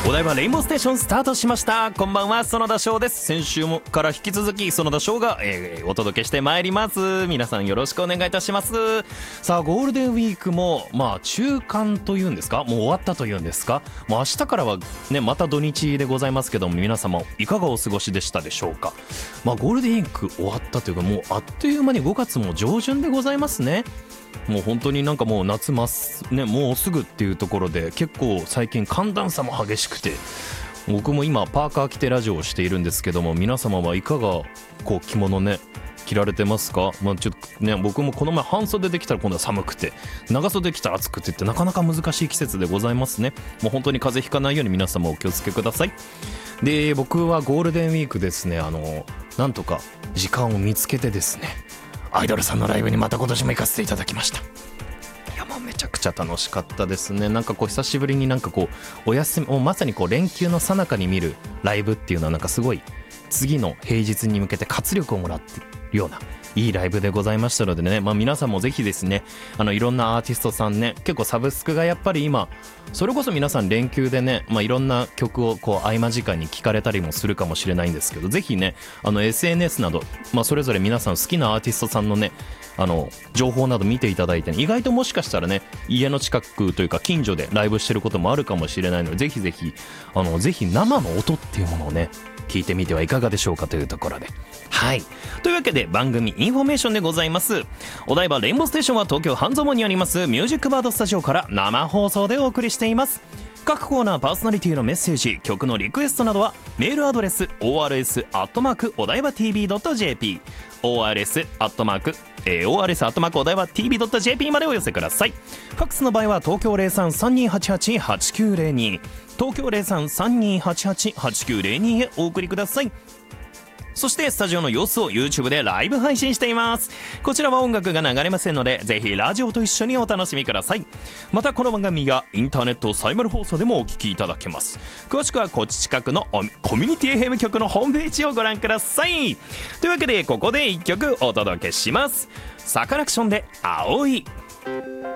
お台場レインボーステーションスタートしました。こんばんは、園田翔です。先週もから引き続き園田翔が、お届けしてまいります。皆さんよろしくお願いいたします。さあ、ゴールデンウィークも中間というんですか、もう終わったというんですか、もう明日からはねまた土日でございますけども、皆様いかがお過ごしでしたでしょうか。ゴールデンウィーク終わったというか、もうあっという間に5月も上旬でございますね。もう本当になんかもう夏ね、もうすぐっていうところで、結構最近寒暖差も激しくて、僕も今パーカー着てラジオをしているんですけども、皆様はいかが着物ね着られてますか。ちょっとね、僕もこの前半袖できたら今度は寒くて、長袖できたら暑くてってなかなか難しい季節でございますね。もう本当に風邪ひかないように皆様お気をつけください。で、僕はゴールデンウィークですね、なんとか時間を見つけてですね、アイドルさんのライブにまた今年も行かせていただきました。いや、もうめちゃくちゃ楽しかったですね。なんか久しぶりにお休み、もうまさに連休の最中に見るライブっていうのはなんかすごい次の平日に向けて活力をもらっているようないいライブでございましたのでね、皆さんもぜひですね、いろんなアーティストさんね、結構サブスクがやっぱり今それこそ皆さん連休でね、いろんな曲を合間時間に聴かれたりもするかもしれないんですけど、ぜひねSNS など、それぞれ皆さん好きなアーティストさんのね情報など見ていただいて、意外ともしかしたらね、家の近くというか近所でライブしてることもあるかもしれないので、ぜひぜひぜひ生の音っていうものをね聞いてみてはいかがでしょうかというところで、はい、というわけで番組インフォメーションでございます。お台場レインボーステーションは東京半蔵門にありますミュージックバードスタジオから生放送でお送りしています。各コーナーパーソナリティのメッセージ、曲のリクエストなどはメールアドレス ors@ お台場 tv.jp ors@ お台場 tv.jp までお寄せください。ファックスの場合は東京 03-3288-8902 東京 03-3288-8902 へお送りください。そしてスタジオの様子を YouTube でライブ配信しています。こちらは音楽が流れませんので、ぜひラジオと一緒にお楽しみください。またこの番組がインターネットサイマル放送でもお聞きいただけます。詳しくはこっち近くのコミュニティ FM 局のホームページをご覧ください。というわけでここで1曲お届けします。サカナクションで青い。